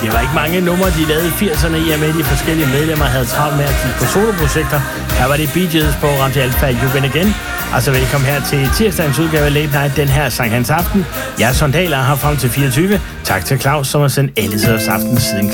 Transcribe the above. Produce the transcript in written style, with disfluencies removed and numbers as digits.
Det var ikke mange numre, de lavede i 80'erne, i og med de forskellige medlemmer havde travlt med at kigge på soloprojekter. Her var det Bee Gees på Radio Alpha, You Win Again. Altså velkommen her til tirsdagens udgave af Late Night, den her Sankt Hans Aften. Jeg er Sondaler her frem til 24. Tak til Claus, som har sendt alle tiders aften siden